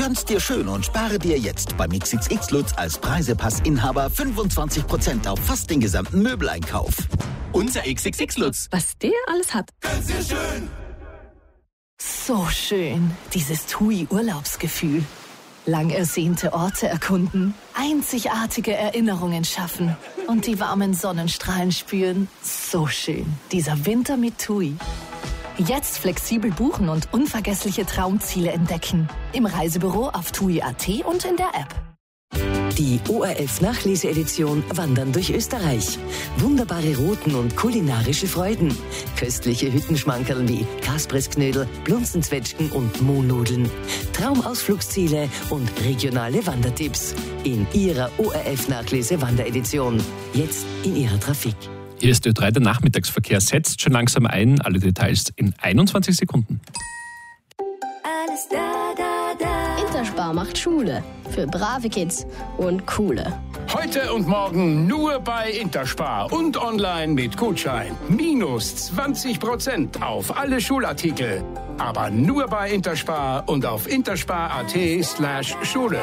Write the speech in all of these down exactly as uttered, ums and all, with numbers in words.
Gönn's dir schön und spare dir jetzt beim X X X Lutz als Preisepassinhaber fünfundzwanzig Prozent auf fast den gesamten Möbeleinkauf. Unser X X X Lutz. Was der alles hat. Gönn's dir schön. So schön, dieses TUI-Urlaubsgefühl. Lang ersehnte Orte erkunden, einzigartige Erinnerungen schaffen und die warmen Sonnenstrahlen spüren. So schön, dieser Winter mit TUI. Jetzt flexibel buchen und unvergessliche Traumziele entdecken. Im Reisebüro auf tui punkt at und in der App. Die O R F-Nachleseedition Wandern durch Österreich. Wunderbare Routen und kulinarische Freuden. Köstliche Hüttenschmankerl wie Kasprisknödel, Blunzenzwetschgen und Mohnnudeln. Traumausflugsziele und regionale Wandertipps. In Ihrer O R F-Nachlese-Wanderedition. Jetzt in Ihrer Trafik. Hier ist Ö drei, der Nachmittagsverkehr setzt schon langsam ein. Alle Details in einundzwanzig Sekunden. Alles da, da, da. Interspar macht Schule. Für brave Kids und coole. Heute und morgen nur bei Interspar und online mit Gutschein. Minus zwanzig Prozent auf alle Schulartikel. Aber nur bei Interspar und auf interspar.at slash Schule.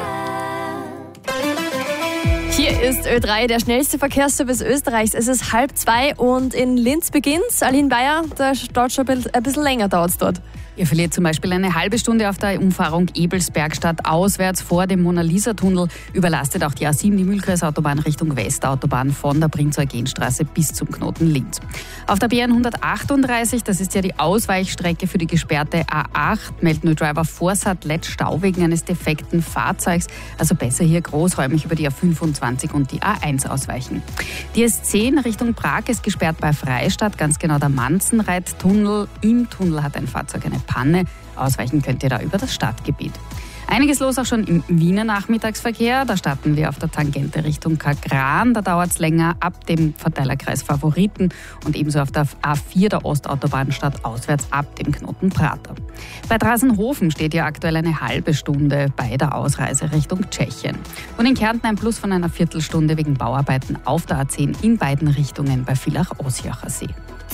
Hier ist Ö drei, der schnellste Verkehrsservice Österreichs. Es ist halb zwei und in Linz beginnt's. Aline Bayer, da dauert schon ein bisschen länger dauert's dort. Ihr verliert zum Beispiel eine halbe Stunde auf der Umfahrung Ebelsbergstadt auswärts vor dem Mona-Lisa-Tunnel. Überlastet auch die A sieben, die Mühlkreisautobahn Richtung Westautobahn von der Prinz-Eugen-Straße bis zum Knoten Linz. Auf der B hundertachtunddreißig, das ist ja die Ausweichstrecke für die gesperrte A acht, melden nur Driver Vorsatz Stau wegen eines defekten Fahrzeugs. Also besser hier großräumig über die A fünfundzwanzig und die A eins ausweichen. Die S zehn Richtung Prag ist gesperrt bei Freistadt, ganz genau der Manzenreit-Tunnel. Im Tunnel hat ein Fahrzeug eine Panne. Ausweichen könnt ihr da über das Stadtgebiet. Einiges los auch schon im Wiener Nachmittagsverkehr. Da starten wir auf der Tangente Richtung Kagran. Da dauert es länger ab dem Verteilerkreis Favoriten und ebenso auf der A vier der Ostautobahnstadt auswärts ab dem Knoten Prater. Bei Drasenhofen steht ja aktuell eine halbe Stunde bei der Ausreise Richtung Tschechien. Und in Kärnten ein Plus von einer Viertelstunde wegen Bauarbeiten auf der A zehn in beiden Richtungen bei Villach-Osjacher See.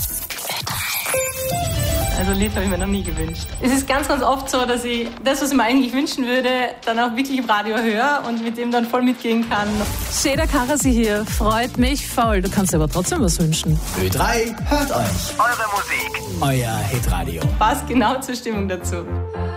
Also ein Lied habe ich mir noch nie gewünscht. Es ist ganz, ganz oft so, dass ich das, was ich mir eigentlich wünschen würde, dann auch wirklich im Radio höre und mit dem dann voll mitgehen kann. Seda Karasi hier, freut mich voll. Du kannst dir aber trotzdem was wünschen. Ö drei hört euch. Eure Musik. Euer Hitradio. Passt genau zur Stimmung dazu.